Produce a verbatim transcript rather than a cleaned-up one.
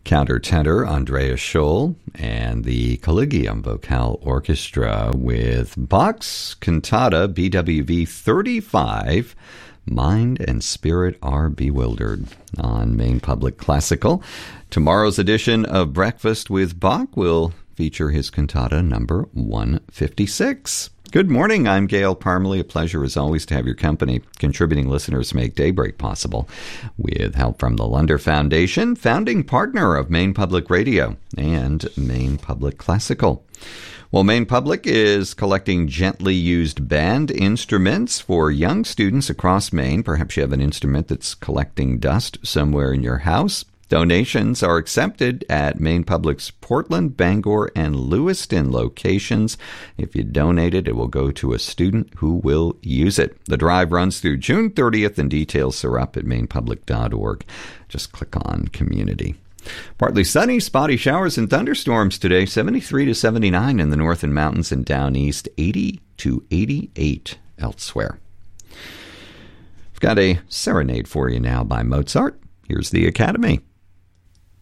Countertenor Andrea Scholl and the Collegium Vocal Orchestra with Bach's Cantata B W V thirty-five, Mind and Spirit Are Bewildered, on Maine Public Classical. Tomorrow's edition of Breakfast with Bach will feature his cantata number one fifty-six. Good morning, I'm Gail Parmalee. A pleasure as always to have your company. Contributing listeners make Daybreak possible with help from the Lunder Foundation, founding partner of Maine Public Radio and Maine Public Classical. Well, Maine Public is collecting gently used band instruments for young students across Maine. Perhaps you have an instrument that's collecting dust somewhere in your house. Donations are accepted at Maine Public's Portland, Bangor, and Lewiston locations. If you donate it, it will go to a student who will use it. The drive runs through June thirtieth, and details are up at maine public dot org. Just click on Community. Partly sunny, spotty showers and thunderstorms today, seventy-three to seventy-nine in the north and mountains, and down east, eighty to eighty-eight elsewhere. I've got a serenade for you now by Mozart. Here's the Academy.